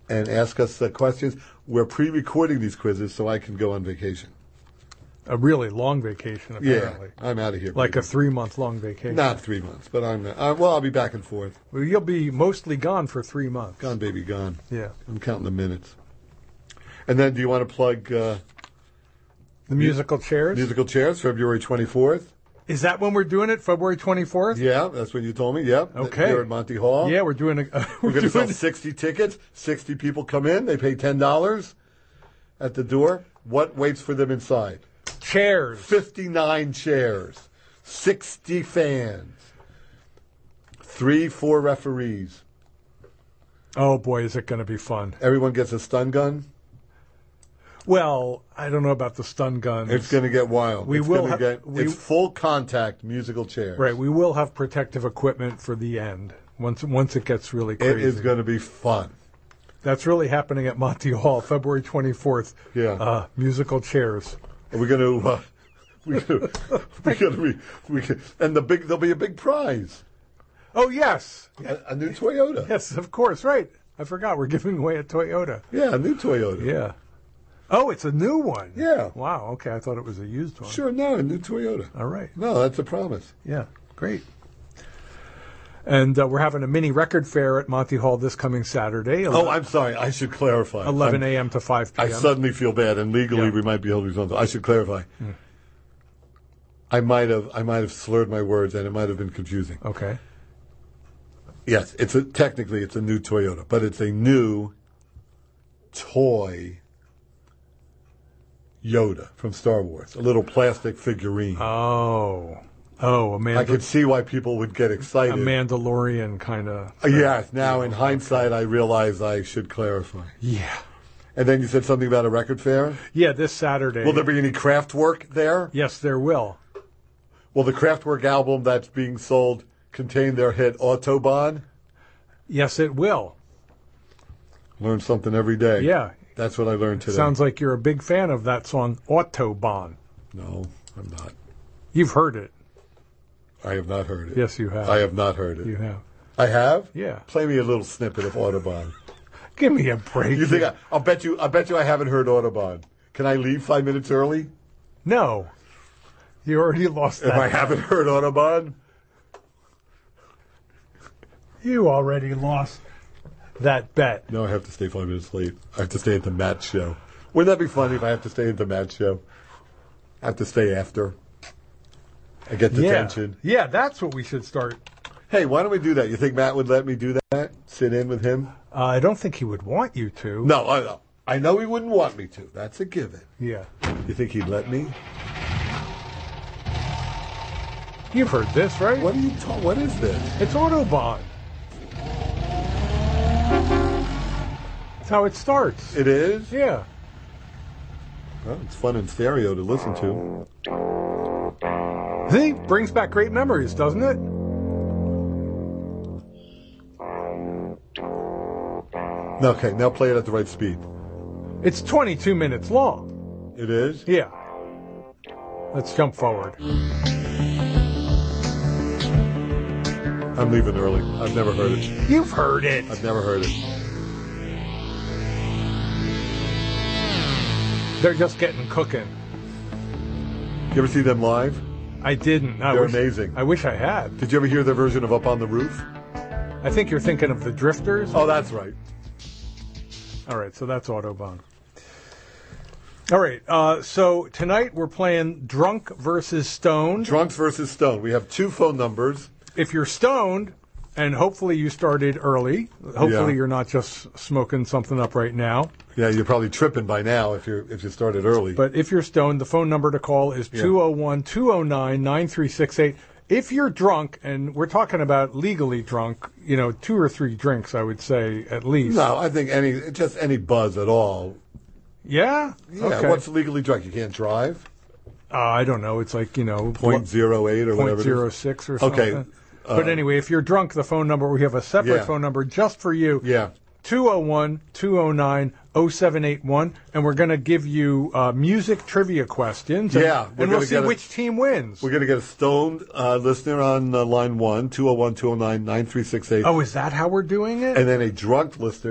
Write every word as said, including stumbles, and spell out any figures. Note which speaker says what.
Speaker 1: and ask us uh, questions. We're pre-recording these quizzes so I can go on vacation.
Speaker 2: A really long vacation, apparently.
Speaker 1: Yeah, I'm out of here.
Speaker 2: Like a three-month-long vacation.
Speaker 1: Not three months, but I'm not. Uh, well, I'll be back and forth.
Speaker 2: Well, you'll be mostly gone for three months.
Speaker 1: Gone, baby, gone.
Speaker 2: Yeah.
Speaker 1: I'm counting the minutes. And then do you want to plug... Uh,
Speaker 2: the musical chairs?
Speaker 1: Musical chairs, February twenty-fourth.
Speaker 2: Is that when we're doing it, February twenty-fourth?
Speaker 1: Yeah, that's when you told me, yeah.
Speaker 2: Okay.
Speaker 1: Here at Monty Hall.
Speaker 2: Yeah, we're doing a... Uh,
Speaker 1: we're we're going to sell sixty tickets. sixty people come in. They pay ten dollars at the door. What waits for them inside?
Speaker 2: Chairs.
Speaker 1: fifty-nine chairs. sixty fans. Three, four referees.
Speaker 2: Oh, boy, is it going to be fun.
Speaker 1: Everyone gets a stun gun.
Speaker 2: Well, I don't know about the stun guns.
Speaker 1: It's going to get wild.
Speaker 2: We
Speaker 1: it's
Speaker 2: will
Speaker 1: ha-
Speaker 2: get, we,
Speaker 1: it's full contact musical chairs.
Speaker 2: Right. We will have protective equipment for the end once once it gets really crazy.
Speaker 1: It is going to be fun.
Speaker 2: That's really happening at Monty Hall, February twenty-fourth.
Speaker 1: Yeah.
Speaker 2: Uh, musical chairs.
Speaker 1: Are we going to? Uh, we're going to. We're going to be. We can, and the big. There'll be a big prize.
Speaker 2: Oh yes.
Speaker 1: A, a new Toyota.
Speaker 2: Yes, of course. Right. I forgot we're giving away a Toyota.
Speaker 1: Yeah, a new Toyota.
Speaker 2: Yeah. Oh, it's a new one.
Speaker 1: Yeah.
Speaker 2: Wow. Okay, I thought it was a used one.
Speaker 1: Sure, no, a new Toyota.
Speaker 2: All right.
Speaker 1: No, that's a promise.
Speaker 2: Yeah, great. And uh, we're having a mini record fair at Monty Hall this coming Saturday.
Speaker 1: Oh, I'm sorry. I should clarify.
Speaker 2: eleven a.m. to five p.m.
Speaker 1: I suddenly feel bad, and legally
Speaker 2: yeah.
Speaker 1: we might be able to do something. I should clarify. Mm. I might have I might have slurred my words, and it might have been confusing.
Speaker 2: Okay.
Speaker 1: Yes, it's a, technically it's a new Toyota, but it's a new toy Yoda from Star Wars, a little plastic figurine.
Speaker 2: Oh. Oh, a Mandal-
Speaker 1: I could see why people would get excited.
Speaker 2: A Mandalorian kind of.
Speaker 1: Uh, yes, now in hindsight, I realize I should clarify.
Speaker 2: Yeah.
Speaker 1: And then you said something about a record fair?
Speaker 2: Yeah, this Saturday.
Speaker 1: Will there be any Kraftwerk there?
Speaker 2: Yes, there will.
Speaker 1: Will the Kraftwerk album that's being sold contain their hit Autobahn?
Speaker 2: Yes, it will.
Speaker 1: Learn something every day.
Speaker 2: Yeah.
Speaker 1: That's what I learned today.
Speaker 2: Sounds like you're a big fan of that song, Autobahn.
Speaker 1: No, I'm not.
Speaker 2: You've heard it.
Speaker 1: I have not heard it.
Speaker 2: Yes, you have.
Speaker 1: I have not heard it.
Speaker 2: You have.
Speaker 1: I have?
Speaker 2: Yeah.
Speaker 1: Play me a little snippet of Autobahn.
Speaker 2: Give me a break.
Speaker 1: You think I, I'll bet you I bet you I haven't heard Autobahn. Can I leave five minutes early?
Speaker 2: No. You already lost that.
Speaker 1: If I haven't heard Autobahn?
Speaker 2: You already lost that bet.
Speaker 1: No, I have to stay five minutes late. I have to stay at the Matt show. Wouldn't that be funny if I have to stay at the Matt show? I have to stay after. I get detention.
Speaker 2: Yeah. yeah, that's what we should start.
Speaker 1: Hey, why don't we do that? You think Matt would let me do that? Sit in with him?
Speaker 2: Uh, I don't think he would want you to.
Speaker 1: No, I, I know he wouldn't want me to. That's a given.
Speaker 2: Yeah.
Speaker 1: You think he'd let me?
Speaker 2: You've heard this, right?
Speaker 1: What are you ta- What is this?
Speaker 2: It's Autobahn. That's how it starts.
Speaker 1: It is?
Speaker 2: Yeah.
Speaker 1: Well, it's fun in stereo to listen to.
Speaker 2: See? Brings back great memories, doesn't it?
Speaker 1: Okay, now play it at the right speed.
Speaker 2: It's twenty-two minutes long.
Speaker 1: It is?
Speaker 2: Yeah. Let's jump forward.
Speaker 1: I'm leaving early. I've never heard it.
Speaker 2: You've heard it.
Speaker 1: I've never heard it.
Speaker 2: They're just getting cooking.
Speaker 1: You ever see them live?
Speaker 2: I didn't. I
Speaker 1: They're
Speaker 2: wish,
Speaker 1: amazing.
Speaker 2: I wish I had.
Speaker 1: Did you ever hear their version of Up on the Roof?
Speaker 2: I think you're thinking of the Drifters.
Speaker 1: Oh, that's right.
Speaker 2: All right, so that's Autobahn. All right, uh, so tonight we're playing Drunk versus Stoned.
Speaker 1: Drunks versus Stoned. We have two phone numbers.
Speaker 2: If you're stoned, and hopefully you started early, hopefully
Speaker 1: Yeah.
Speaker 2: you're not just smoking something up right now.
Speaker 1: Yeah, you're probably tripping by now if you if you started early.
Speaker 2: But if you're stoned, the phone number to call is two oh one, two oh nine, nine three six eight. If you're drunk, and we're talking about legally drunk, you know, two or three drinks, I would say, at least.
Speaker 1: No, I think any just any buzz at all.
Speaker 2: Yeah?
Speaker 1: Yeah,
Speaker 2: Okay.
Speaker 1: what's legally drunk? You can't drive?
Speaker 2: Uh, I don't know. It's like, you know...
Speaker 1: Point zero eight or whatever
Speaker 2: Point
Speaker 1: it
Speaker 2: zero
Speaker 1: is.
Speaker 2: six or something.
Speaker 1: Okay.
Speaker 2: But
Speaker 1: Uh,
Speaker 2: anyway, if you're drunk, the phone number, we have a separate
Speaker 1: Yeah.
Speaker 2: phone number just for you.
Speaker 1: Yeah.
Speaker 2: two oh one, two oh nine, oh seven eight one. And we're going to give you uh, music trivia questions. And,
Speaker 1: Yeah, we're
Speaker 2: And we'll
Speaker 1: gonna
Speaker 2: see
Speaker 1: get a-
Speaker 2: which team wins.
Speaker 1: We're going to get a stoned uh, listener on uh, line one, two oh one, two oh nine, nine three six eight.
Speaker 2: Oh, is that how we're doing it?
Speaker 1: And then a drunk listener.